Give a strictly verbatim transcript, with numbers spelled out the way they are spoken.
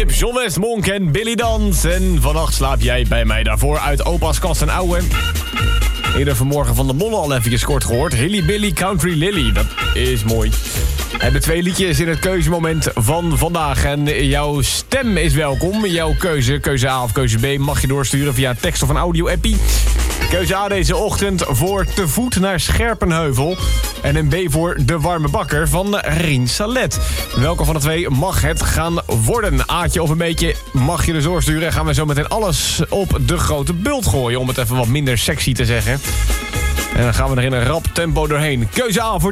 Tip, John Westmonk en Billy Dans. En vannacht slaap jij bij mij daarvoor uit opa's kast en ouwe. Eerder vanmorgen van de Molle al even kort gehoord. Hilly Billy Country Lily, dat is mooi. We hebben twee liedjes in het keuzemoment van vandaag. En jouw stem is welkom. Jouw keuze, keuze A of keuze B, mag je doorsturen via tekst of een audio-appie. Keuze A deze ochtend voor Te Voet naar Scherpenheuvel. En een B voor De Warme Bakker van Rien Salet. Welke van de twee mag het gaan worden? Aatje of een beetje mag je dus doorsturen. En gaan we zo meteen alles op de grote bult gooien. Om het even wat minder sexy te zeggen. En dan gaan we er in een rap tempo doorheen. Keuze A voor